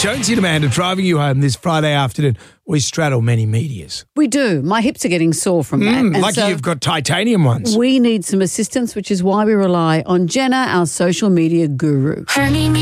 Jonesy and Amanda driving you home this Friday afternoon. We straddle many medias. We do. My hips are getting sore from that. And Lucky so you've got titanium ones. we need some assistance, which is why we rely on Jenna, our social media guru.